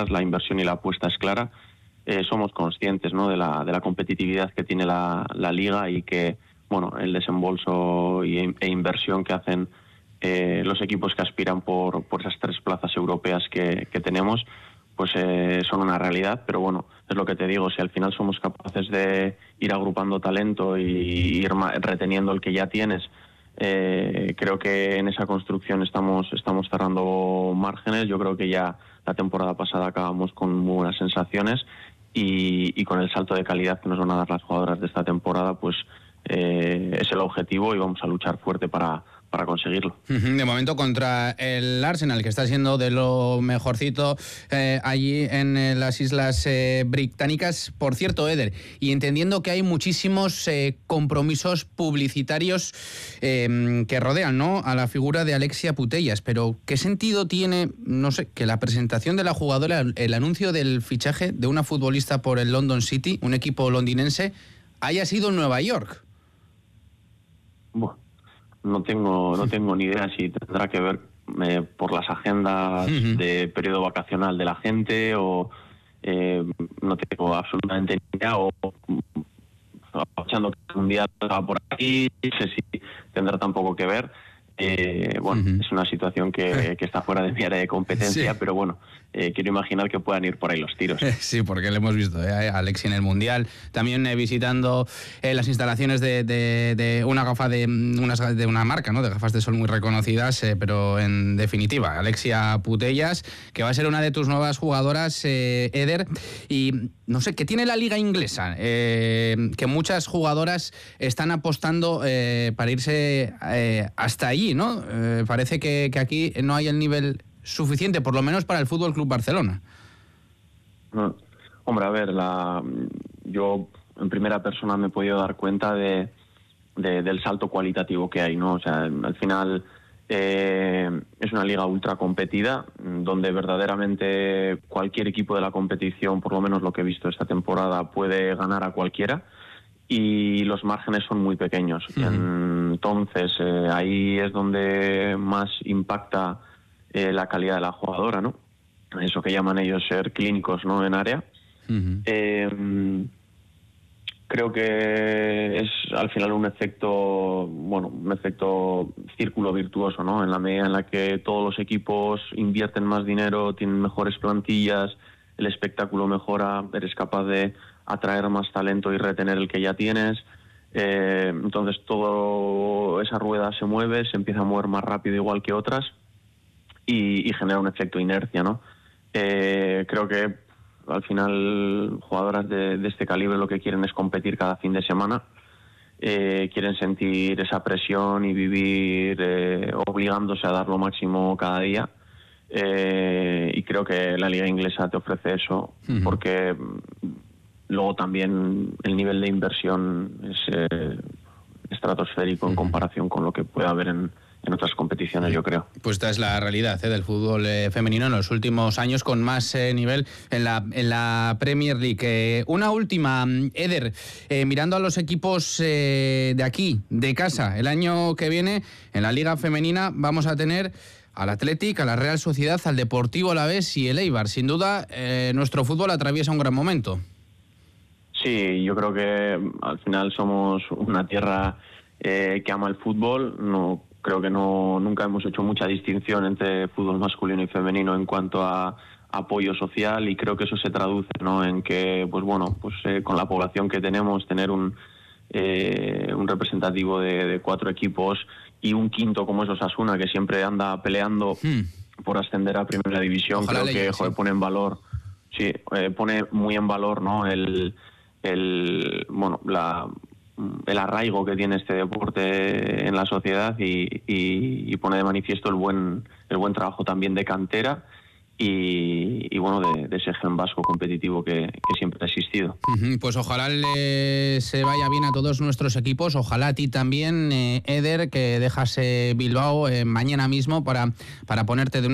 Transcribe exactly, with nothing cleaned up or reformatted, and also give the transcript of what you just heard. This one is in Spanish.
claras, la inversión y la apuesta es clara. Eh, somos conscientes, ¿no?, de la, de la competitividad que tiene la, la liga y que, bueno, el desembolso y, e inversión que hacen eh, los equipos que aspiran por, por esas tres plazas europeas que, que tenemos, pues eh, son una realidad. Pero bueno, es lo que te digo, si al final somos capaces de ir agrupando talento y ir reteniendo el que ya tienes, eh, creo que en esa construcción estamos, estamos cerrando márgenes. Yo creo que ya la temporada pasada acabamos con muy buenas sensaciones. Y, y con el salto de calidad que nos van a dar las jugadoras de esta temporada, pues eh, es el objetivo y vamos a luchar fuerte para, para conseguirlo. De momento contra el Arsenal, que está siendo de lo mejorcito eh, allí en eh, las Islas eh, Británicas. Por cierto, Eder, y entendiendo que hay muchísimos eh, compromisos publicitarios eh, que rodean, ¿no?, a la figura de Alexia Putellas, pero ¿qué sentido tiene, no sé, que la presentación de la jugadora, el anuncio del fichaje de una futbolista por el London City, un equipo londinense, haya sido en Nueva York? Bueno, no tengo no tengo ni idea si tendrá que ver eh, por las agendas uh-huh. de periodo vacacional de la gente o eh, no tengo absolutamente ni idea, o aprovechando que el mundial va por aquí, no sé si tendrá tampoco que ver. Eh, bueno, uh-huh. es una situación que, que está fuera de mi área de competencia, sí. pero bueno, eh, quiero imaginar que puedan ir por ahí los tiros. Sí, porque lo hemos visto, ¿eh? A Alexia en el Mundial, también eh, visitando eh, las instalaciones de, de, de una gafa de, unas, de una marca, ¿no?, de gafas de sol muy reconocidas, eh, pero en definitiva, Alexia Putellas, que va a ser una de tus nuevas jugadoras, eh, Eder, y no sé, ¿qué tiene la liga inglesa? Eh, que muchas jugadoras están apostando eh, para irse eh, hasta allí, ¿no? Eh, parece que, que aquí no hay el nivel suficiente, por lo menos para el Fútbol Club Barcelona. No. Hombre, a ver, la, yo en primera persona me he podido dar cuenta de, de, del salto cualitativo que hay, ¿no? O sea, al final eh, es una liga ultra competida, donde verdaderamente cualquier equipo de la competición, por lo menos lo que he visto esta temporada, puede ganar a cualquiera. Y los márgenes son muy pequeños. Uh-huh. Entonces, eh, ahí es donde más impacta eh, la calidad de la jugadora, ¿no? Eso que llaman ellos ser clínicos, ¿no?, en área. Uh-huh. Eh, creo que es al final un efecto, bueno, un efecto círculo virtuoso, ¿no? En la medida en la que todos los equipos invierten más dinero, tienen mejores plantillas, el espectáculo mejora, eres capaz de atraer más talento y retener el que ya tienes. Eh, entonces toda esa rueda se mueve, se empieza a mover más rápido igual que otras y, y genera un efecto inercia, ¿no? Eh, creo que al final jugadoras de, de este calibre lo que quieren es competir cada fin de semana, eh, quieren sentir esa presión y vivir eh, obligándose a dar lo máximo cada día. Eh, y creo que la liga inglesa te ofrece eso, uh-huh. porque luego también el nivel de inversión es eh, estratosférico uh-huh. en comparación con lo que puede haber en, en otras competiciones, yo creo. Pues esta es la realidad ¿eh? del fútbol eh, femenino en los últimos años, con más eh, nivel en la, en la Premier League. Eh, una última, Eder, eh, mirando a los equipos eh, de aquí, de casa, el año que viene en la Liga Femenina vamos a tener al Athletic, a la Real Sociedad, al Deportivo Alavés y el Eibar. Sin duda, eh, nuestro fútbol atraviesa un gran momento. Sí, yo creo que al final somos una tierra eh, que ama el fútbol. No creo que no nunca hemos hecho mucha distinción entre fútbol masculino y femenino en cuanto a apoyo social, y creo que eso se traduce, ¿no?, en que, pues bueno, pues eh, con la población que tenemos, tener un eh, un representativo de, de cuatro equipos y un quinto como es Osasuna, que siempre anda peleando hmm. por ascender a Primera División. Ojalá creo que joder, sí. pone en valor, sí, eh, pone muy en valor, ¿no?, el el bueno la el arraigo que tiene este deporte en la sociedad y, y, y pone de manifiesto el buen el buen trabajo también de cantera y, y bueno, de, de ese gen vasco competitivo que, que siempre ha existido. Uh-huh. Pues ojalá le, se vaya bien a todos nuestros equipos, ojalá a ti también, eh, Eder, que dejas eh, Bilbao eh, mañana mismo para, para ponerte de